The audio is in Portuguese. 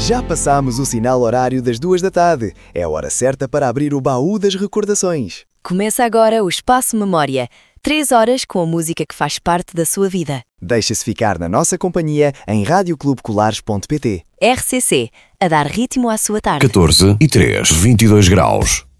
Já passámos o sinal horário das 2 da tarde. É a hora certa para abrir o baú das recordações. Começa agora o Espaço Memória. 3 horas com a música que faz parte da sua vida. Deixa-se ficar na nossa companhia em radioclubecolares.pt. RCC, a dar ritmo à sua tarde. 14 e 3, 22 graus.